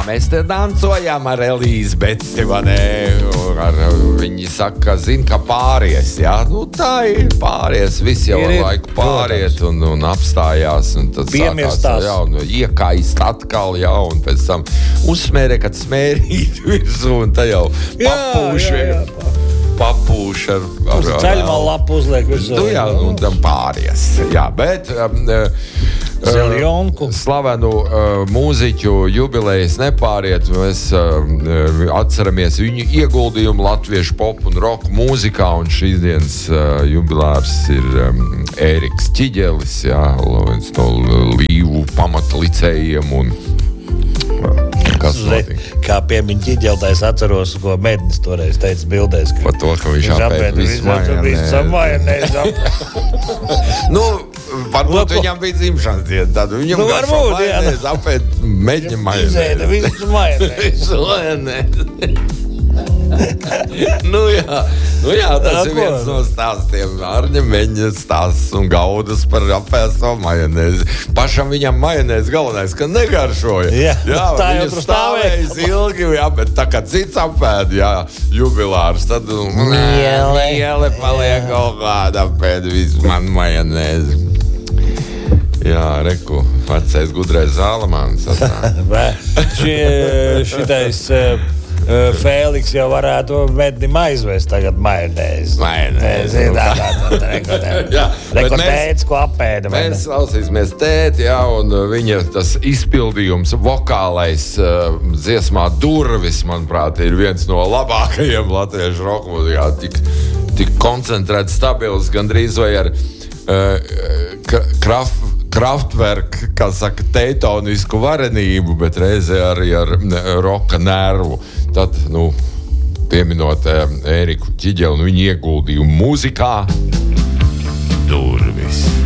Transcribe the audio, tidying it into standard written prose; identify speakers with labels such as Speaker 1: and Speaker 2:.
Speaker 1: mēs te dancojām ar Elīzbeti, vai ne? Viņi saka, zin, ka pāries, jā? Nu, tā ir pāries, viss jau ar laiku pāriet un apstājās, un tad sākās, jā, un iekaist atkal, jā, un pēc tam uzsmērē, kad smērīt virsū, un tā jau papūš ar
Speaker 2: ceļumā lapu uzliek virsū.
Speaker 1: Nu, jā, un tam pāries, jā, bet slavenu mūziķu jubilejas nepāriet, mēs atceramies viņu ieguldījumu latviešu pop un rock mūzikā, un šīs dienas jubilārs ir Ēriks Ķiģelis, jā, viens no Līvu pamatlicējiem, un kas notika?
Speaker 2: Kā piemiņ Ķiģeltais atceros, ko Mednis toreiz teica bildēs.
Speaker 1: Par to, ka viņš apēd visu majonēzi. Nu, varbūt viņam bija dzimšanas diena, tad viņam garšo majonēzi apēd meģņa majonēzi.
Speaker 2: Visu majonēzi.
Speaker 1: Nu jā, tas ir viens no stāstiem. Ārņa meņa stāsts un gaudas par apēsto majonēzi. Pašam viņam majonēzi galvenais, ka negaršoja. Jā,
Speaker 2: tā jau
Speaker 1: viņa stāvējas ilgi, jā, bet tā kā cits apēd, jā, jubilārs, tad miele paliek kaut kāda apēd visu man majonēzi. Jā, reku, vecais gudrais Zālamāns.
Speaker 2: Šitais Fēliks jau varētu Mednim aizvest tagad majonēzi. Reko tētis, ko apēda.
Speaker 1: Mēs klausīsimies tēti, jā, un viņa tas izpildījums vokālais dziesmā Durvis, manuprāt, ir viens no labākajiem latviešu roka mūzikā. Tik koncentrēts, stabils, gandrīz vai ar Kraftwerk, kā saka, teitānisku varenību, bet reizē arī ar roka nervu. Tad, pieminot Ēriku Ķiģeli un viņa ieguldījumu mūzikā, Durvis.